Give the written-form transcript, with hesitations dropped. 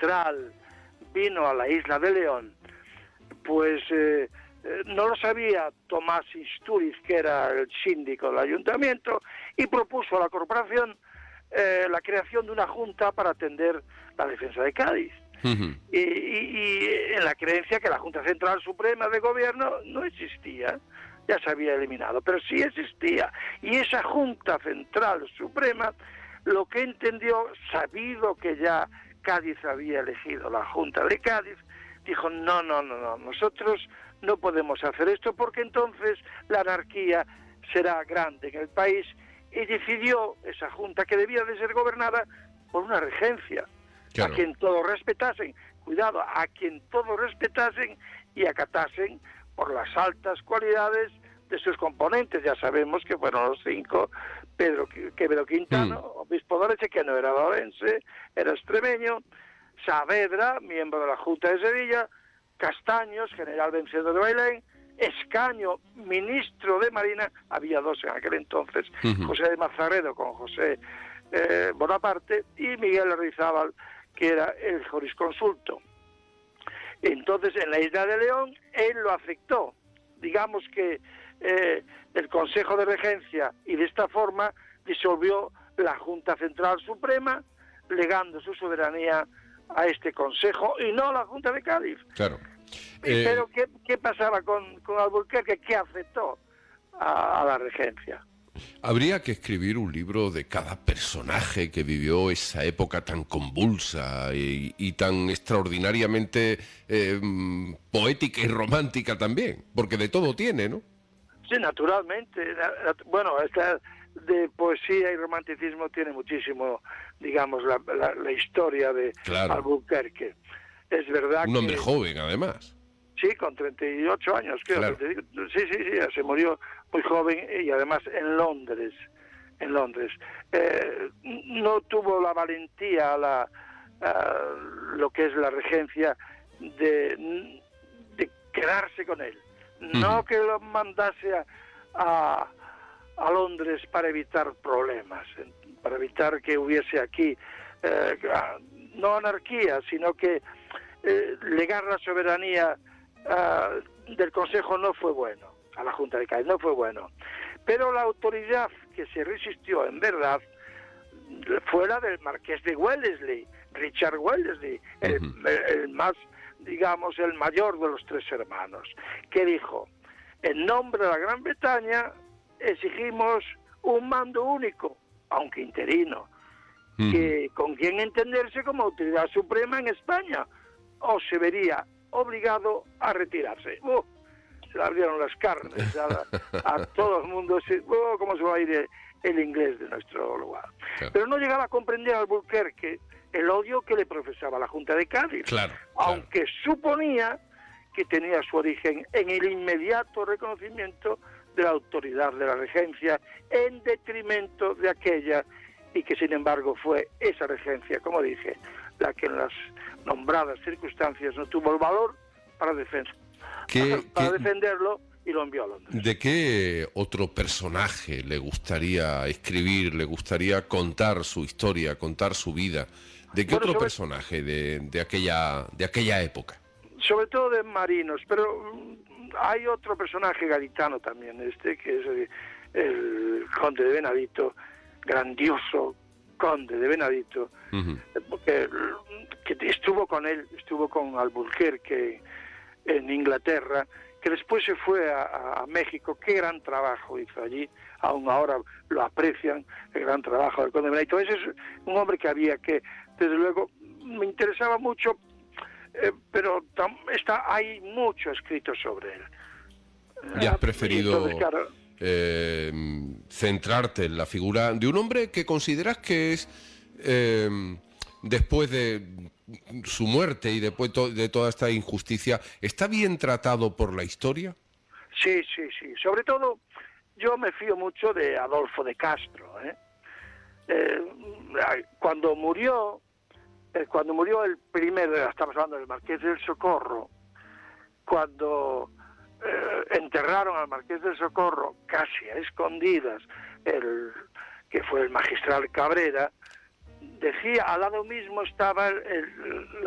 central vino a la isla de León, pues no lo sabía Tomás Istúriz, que era el síndico del ayuntamiento, y propuso a la corporación la creación de una junta para atender la defensa de Cádiz. Y en la creencia que la Junta Central Suprema de Gobierno no existía, ya se había eliminado, pero sí existía. Y esa Junta Central Suprema, lo que entendió, sabido que ya Cádiz había elegido la Junta de Cádiz, dijo, no, nosotros no podemos hacer esto porque entonces la anarquía será grande en el país, y decidió esa Junta que debía de ser gobernada por una regencia, claro, a quien todos respetasen, cuidado, a quien todos respetasen y acatasen por las altas cualidades de sus componentes. Ya sabemos que fueron los 5, Quevedo Quintano, obispo de Orense, que no era orense, era extremeño, Saavedra, miembro de la Junta de Sevilla, Castaños, general vencedor de Bailén, Escaño, ministro de Marina, había 2 en aquel entonces, José de Mazarredo con José Bonaparte, y Miguel Rizábal, que era el jurisconsulto. Entonces, en la isla de León, él lo aceptó. Digamos que el Consejo de Regencia, y de esta forma disolvió la Junta Central Suprema, legando su soberanía a este Consejo y no a la Junta de Cádiz. Claro. Pero ¿qué pasaba con Alburquerque? Que aceptó a la regencia. Habría que escribir un libro de cada personaje que vivió esa época tan convulsa y tan extraordinariamente poética y romántica también, porque de todo tiene, ¿no? Sí, naturalmente. Bueno, esta de poesía y romanticismo tiene muchísimo, digamos, la historia de Alburquerque. Es verdad un hombre joven, además. Sí, con 38 años, creo. Claro. Sí, se murió muy joven, y además en Londres. No tuvo la valentía, lo que es la regencia, de quedarse con él. No que lo mandase a Londres para evitar problemas, para evitar que hubiese aquí, no anarquía, sino que legar la soberanía del Consejo no fue bueno, a la Junta de Cádiz no fue bueno, pero la autoridad que se resistió en verdad fue la del Marqués de Wellesley, Richard Wellesley, el más, digamos, el mayor de los 3 hermanos, que dijo, en nombre de la Gran Bretaña exigimos un mando único, aunque interino, que con quien entenderse como autoridad suprema en España, o se vería obligado a retirarse. Se le abrieron las carnes a todo el mundo. ¿Cómo se va a ir el inglés de nuestro lugar? Claro. Pero no llegaba a comprender Alburquerque el odio que le profesaba la Junta de Cádiz, aunque suponía que tenía su origen en el inmediato reconocimiento de la autoridad de la regencia en detrimento de aquella, y que sin embargo fue esa regencia, como dije, la que en las nombradas circunstancias no tuvo el valor para defenderlo, y lo envió a Londres. ¿De qué otro personaje le gustaría escribir, le gustaría contar su historia, contar su vida? ¿De qué otro personaje de aquella época? Sobre todo de marinos, pero hay otro personaje gaditano también, que es el conde de Benedito, grandioso conde de Benedito, que estuvo con él, estuvo con Alburquerque en Inglaterra, que después se fue a México. Qué gran trabajo hizo allí, aún ahora lo aprecian, el gran trabajo del conde de Benedito. Ese es un hombre que había que, desde luego, me interesaba mucho, pero hay mucho escrito sobre él. Ya has preferido centrarte en la figura de un hombre que consideras que es, después de su muerte y después de toda esta injusticia, ¿está bien tratado por la historia? Sí. Sobre todo, yo me fío mucho de Adolfo de Castro. Cuando murió el primero, estamos hablando del Marqués del Socorro, cuando enterraron al Marqués del Socorro casi a escondidas, que fue el magistral Cabrera, decía, al lado mismo estaba